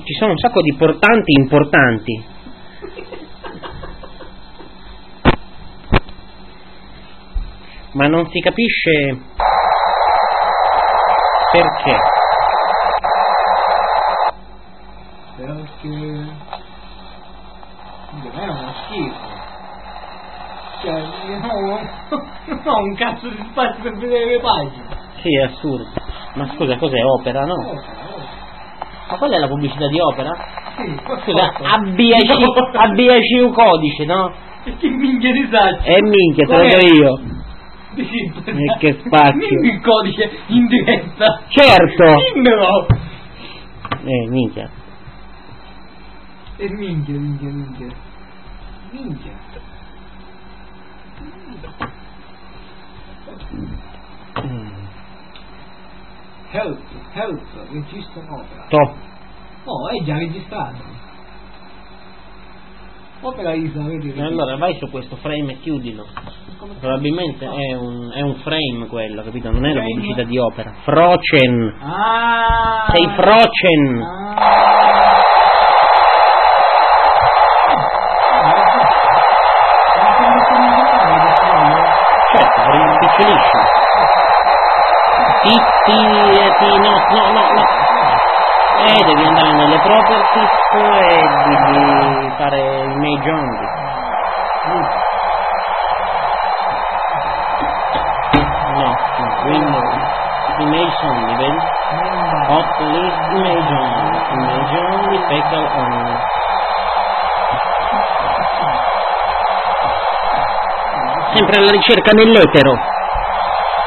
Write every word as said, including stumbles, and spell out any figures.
ci sono un sacco di portanti importanti. Ma non si capisce perché. Perché non è uno schifo. Cioè, io non ho un cazzo di spazio per vedere le pagine. Sì, è assurdo. Ma scusa, cos'è Opera, no? Opera, opera. Ma quella è la pubblicità di Opera? Sì, Scusa, abbiaci un codice, no? E che minchia di saccio? Eh minchia, te lo do io. Sì, E che spazio. dimmi il codice in diretta. Certo. Dimmelo. Eh, minchia. E minchia, minchia, minchia. Minchia. Mm. Help, help, registra Opera. To. Oh, è già registrato. Opera Isa, vedi? E allora vai su questo frame e chiudilo. Probabilmente è un, è un frame quello, capito? Non è la pubblicità di Opera. Frochen. Ah! Sei Frochen. Ah! Certo, rimpicciolisci. Ti, ti, ti, no, no, no, no. Eh, devi andare nelle properties e devi fare image only. No, no, Windows, image only, vedi? Hot list, image only, image only, fecal only. Sempre alla ricerca nell'etero.